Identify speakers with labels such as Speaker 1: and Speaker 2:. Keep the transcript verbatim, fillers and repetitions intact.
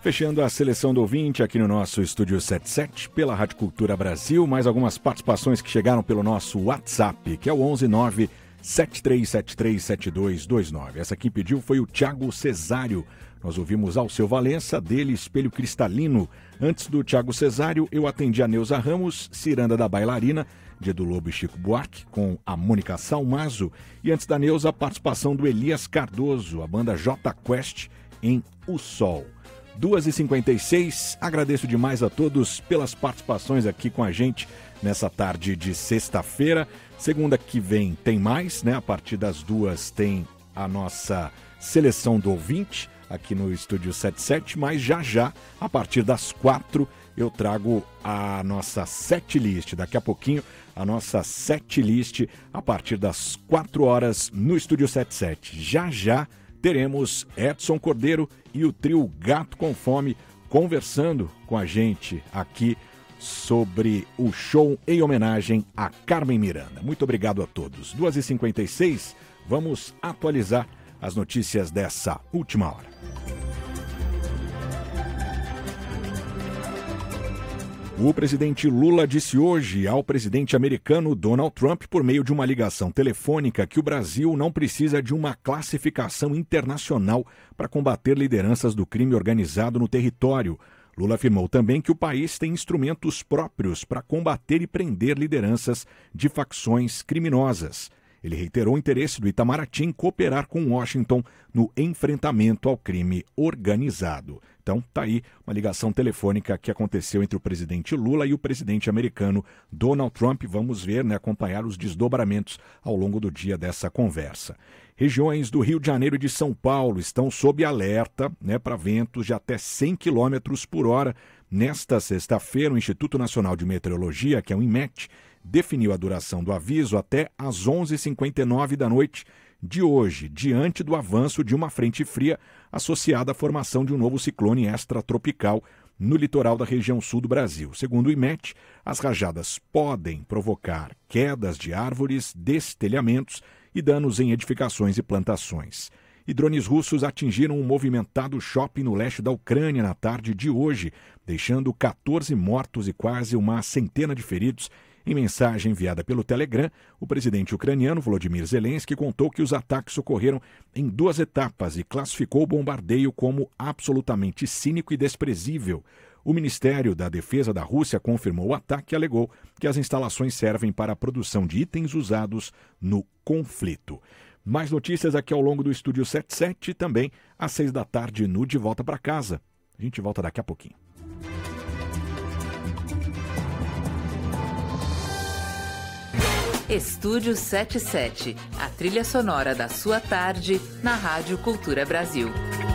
Speaker 1: Fechando a seleção do ouvinte aqui no nosso Estúdio setenta e sete, pela Rádio Cultura Brasil, mais algumas participações que chegaram pelo nosso WhatsApp, que é o onze nove sete três sete três sete dois dois nove. Essa quem pediu foi o Thiago Cesário. Nós ouvimos Alceu Valença, dele Espelho Cristalino. Antes do Thiago Cesário, eu atendi a Neuza Ramos, Ciranda da Bailarina, de Edu Lobo e Chico Buarque, com a Mônica Salmazo. E antes da Neuza, a participação do Elias Cardoso, a banda J Quest, em O Sol. duas e cinquenta e seis, agradeço demais a todos pelas participações aqui com a gente nessa tarde de sexta-feira. Segunda que vem tem mais, né? A partir das duas tem a nossa seleção do ouvinte aqui no Estúdio setenta e sete, mas já já, a partir das quatro, eu trago a nossa set list. Daqui a pouquinho, a nossa set list a partir das quatro horas no Estúdio setenta e sete. Já já teremos Edson Cordeiro e o trio Gato com Fome conversando com a gente aqui sobre o show em homenagem a Carmen Miranda. Muito obrigado a todos. duas e cinquenta e seis, vamos atualizar as notícias dessa última hora. O presidente Lula disse hoje ao presidente americano Donald Trump, por meio de uma ligação telefônica, que o Brasil não precisa de uma classificação internacional para combater lideranças do crime organizado no território. Lula afirmou também que o país tem instrumentos próprios para combater e prender lideranças de facções criminosas. Ele reiterou o interesse do Itamaraty em cooperar com Washington no enfrentamento ao crime organizado. Então, tá aí uma ligação telefônica que aconteceu entre o presidente Lula e o presidente americano Donald Trump. Vamos ver, né, acompanhar os desdobramentos ao longo do dia dessa conversa. Regiões do Rio de Janeiro e de São Paulo estão sob alerta, né, para ventos de até cem quilômetros por hora. Nesta sexta-feira, o Instituto Nacional de Meteorologia, que é o INMET, definiu a duração do aviso até às onze e cinquenta e nove da noite de hoje, diante do avanço de uma frente fria associada à formação de um novo ciclone extratropical no litoral da região sul do Brasil. Segundo o INMET, as rajadas podem provocar quedas de árvores, destelhamentos e danos em edificações e plantações. E drones russos atingiram um movimentado shopping no leste da Ucrânia na tarde de hoje, deixando quatorze mortos e quase uma centena de feridos. Em mensagem enviada pelo Telegram, o presidente ucraniano Volodymyr Zelensky contou que os ataques ocorreram em duas etapas e classificou o bombardeio como absolutamente cínico e desprezível. O Ministério da Defesa da Rússia confirmou o ataque e alegou que as instalações servem para a produção de itens usados no conflito. Mais notícias aqui ao longo do Estúdio setenta e sete e também às seis da tarde no De Volta para Casa. A gente volta daqui a pouquinho.
Speaker 2: Estúdio setenta e sete, a trilha sonora da sua tarde na Rádio Cultura Brasil.